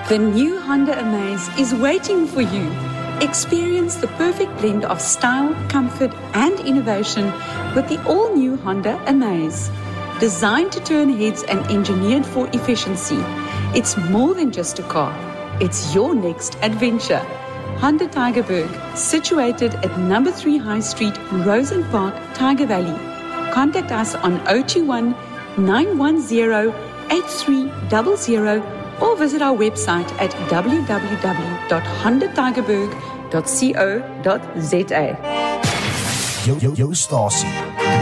The new Honda Amaze is waiting for you. Experience the perfect blend of style, comfort, and innovation with the all-new Honda Amaze. Designed to turn heads and engineered for efficiency, it's more than just a car. It's your next adventure. Honda Tygerberg, situated at number 3 High Street, Rosen Park, Tiger Valley. Contact us on 021 910 8300 or visit our website at www.hondatigerberg.co.za. Jou stasie,